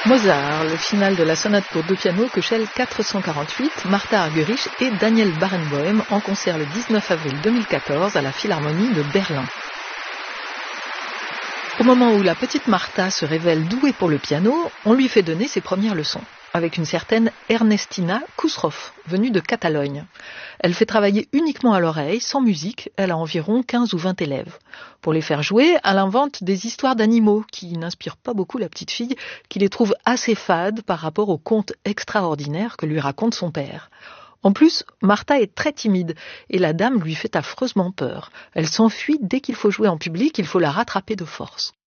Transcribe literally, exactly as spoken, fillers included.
Mozart, le final de la sonate pour deux pianos que Shell quatre cent quarante-huit, Martha Argerich et Daniel Barenboim en concert le dix-neuf avril deux mille quatorze à la Philharmonie de Berlin. Au moment où la petite Martha se révèle douée pour le piano, on lui fait donner ses premières leçons, avec une certaine Ernestina Kusroff, venue de Catalogne. Elle fait travailler uniquement à l'oreille, sans musique, elle a environ quinze ou vingt élèves. Pour les faire jouer, elle invente des histoires d'animaux qui n'inspirent pas beaucoup la petite fille, qui les trouve assez fades par rapport aux contes extraordinaires que lui raconte son père. En plus, Martha est très timide et la dame lui fait affreusement peur. Elle s'enfuit dès qu'il faut jouer en public, il faut la rattraper de force.